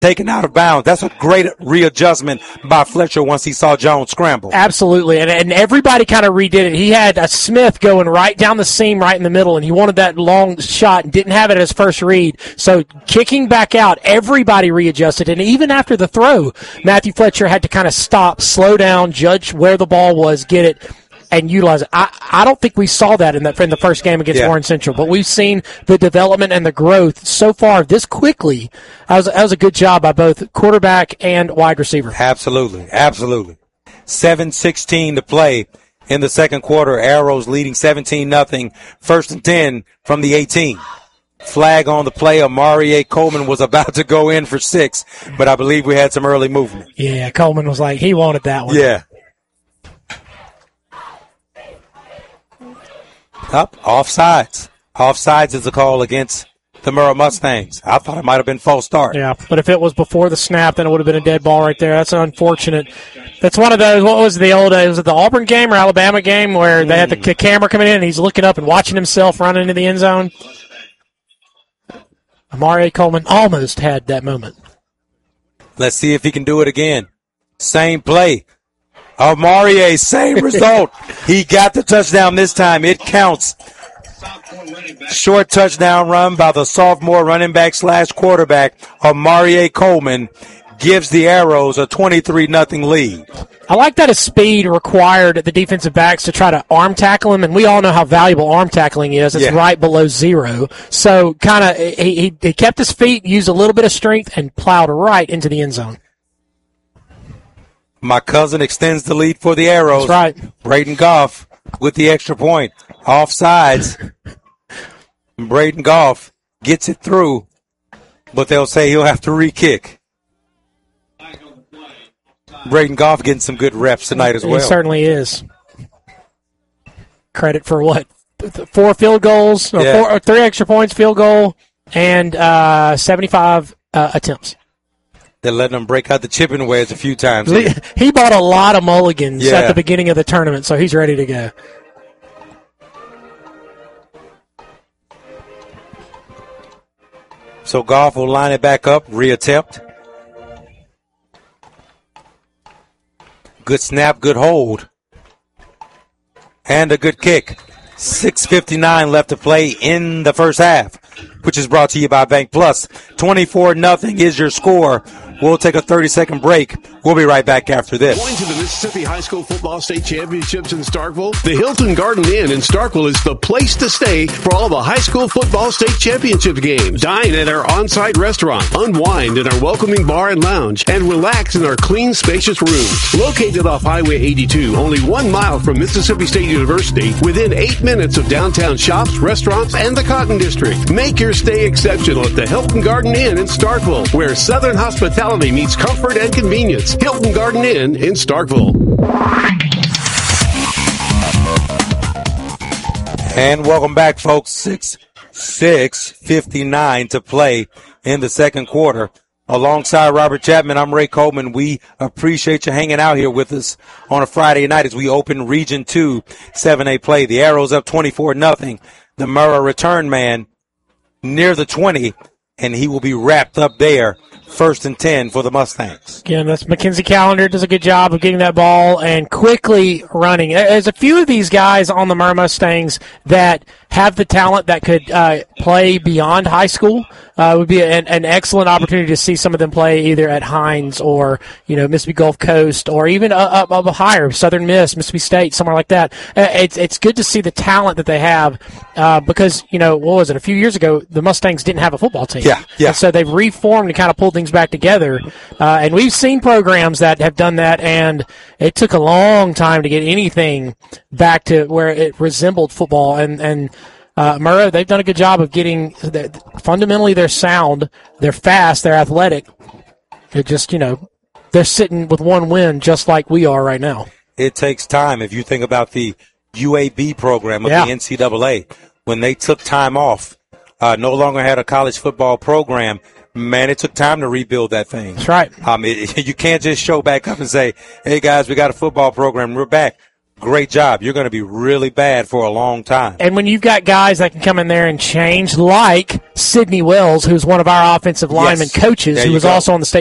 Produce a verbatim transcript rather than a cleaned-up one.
taken out of bounds. That's a great readjustment by Fletcher once he saw Jones scramble. Absolutely, and, and everybody kind of redid it. He had a Smith going right down the seam right in the middle, and he wanted that long shot and didn't have it as first read. So kicking back out, everybody readjusted, and even after the throw, Matthew Fletcher had to kind of stop, slow down, judge where the ball was, get it, and utilize it. I, I don't think we saw that in the, in the first game against yeah. Warren Central, but we've seen the development and the growth so far this quickly. That was, that was a good job by both quarterback and wide receiver. Absolutely, absolutely. seven sixteen to play in the second quarter. Arrows leading seventeen nothing. First and ten from the eighteen. Flag on the play. Amari Coleman was about to go in for six, but I believe we had some early movement. Yeah, Coleman was like, he wanted that one. Yeah. Up, offsides. Offsides is a call against the Murrah Mustangs. I thought it might have been false start. Yeah, but if it was before the snap, then it would have been a dead ball right there. That's unfortunate. That's one of those, what was the old, was it the Auburn game or Alabama game where they had the c- camera coming in and he's looking up and watching himself run into the end zone? Amari Coleman almost had that moment. Let's see if he can do it again. Same play. Amari, same result. He got the touchdown this time. It counts. Short touchdown run by the sophomore running back slash quarterback, Amari Coleman, gives the Arrows a twenty-three nothing lead. I like that his speed required the defensive backs to try to arm tackle him, and we all know how valuable arm tackling is. It's yeah. right below zero. So kind of he, he, he kept his feet, used a little bit of strength, and plowed right into the end zone. My cousin extends the lead for the Arrows. That's right. Braden Goff with the extra point. Offsides. Braden Goff gets it through, but they'll say he'll have to re-kick. Braden Goff getting some good reps tonight as well. He certainly is. Credit for what? Four field goals, or yeah. four, or three extra points, field goal, and uh, seventy-five uh, attempts. They're letting him break out the chipping wedge a few times. He, he bought a lot of mulligans yeah. at the beginning of the tournament, so he's ready to go. So Goff will line it back up, reattempt. Good snap, good hold. And a good kick. six fifty-nine left to play in the first half, which is brought to you by Bank Plus. twenty-four nothing is your score. We'll take a thirty-second break. We'll be right back after this. Going to the Mississippi High School Football State Championships in Starkville? The Hilton Garden Inn in Starkville is the place to stay for all the high school football state championship games. Dine at our on-site restaurant, unwind in our welcoming bar and lounge, and relax in our clean, spacious rooms. Located off Highway eighty-two, only one mile from Mississippi State University, within eight minutes of downtown shops, restaurants, and the Cotton District. Make your stay exceptional at the Hilton Garden Inn in Starkville, where Southern hospitality meets comfort and convenience. Hilton Garden Inn in Starkville. And welcome back, folks. Six, six fifty-nine to play in the second quarter. Alongside Robert Chapman, I'm Ray Coleman. We appreciate you hanging out here with us on a Friday night as we open Region two seven A play. The Arrows up twenty-four nothing. The Murrah return man near the twenty, and he will be wrapped up there. First and ten for the Mustangs. Again, that's Mackenzie Callender does a good job of getting that ball and quickly running. There's a few of these guys on the Murrah Mustangs that have the talent that could uh, play beyond high school. Uh, it would be an, an excellent opportunity to see some of them play either at Hines or, you know, Mississippi Gulf Coast or even up, up higher, Southern Miss, Mississippi State, somewhere like that. Uh, it's it's good to see the talent that they have uh, because, you know, what was it, a few years ago, the Mustangs didn't have a football team. Yeah, yeah. And so they've reformed and kind of pulled things back together. Uh, and we've seen programs that have done that, and it took a long time to get anything back to where it resembled football. And, and uh, Murrah, they've done a good job of getting the, fundamentally they're sound, they're fast, they're athletic. It just, you know, they're sitting with one win just like we are right now. It takes time. If you think about the U A B program of yeah. the N C double A, when they took time off, uh, no longer had a college football program, man, it took time to rebuild that thing. That's right. Um, it, you can't just show back up and say, hey, guys, we got a football program. We're back. great job. You're going to be really bad for a long time. And when you've got guys that can come in there and change, like Sidney Wells, who's one of our offensive lineman Yes. coaches, There who you was go. also on the state